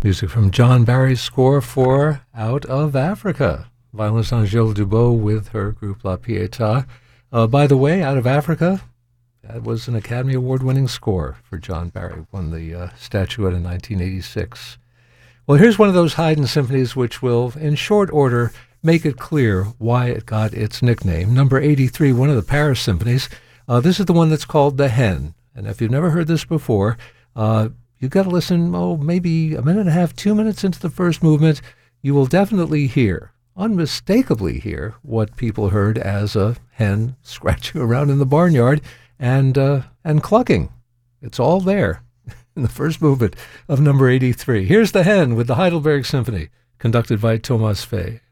Music from John Barry's score for Out of Africa. Violinist Angèle Dubot with her group La Pietà. By the way, Out of Africa, that was an Academy Award-winning score for John Barry. Won the statuette in 1986. Well, here's one of those Haydn symphonies which will, in short order, make it clear why it got its nickname. Number 83, one of the Paris symphonies. This is the one that's called The Hen. And if you've never heard this before, you've got to listen, maybe a minute and a half, 2 minutes into the first movement. You will definitely hear, unmistakably hear, what people heard as a hen scratching around in the barnyard and clucking. It's all there in the first movement of number 83. Here's The Hen with the Heidelberg Symphony, conducted by Thomas Fay.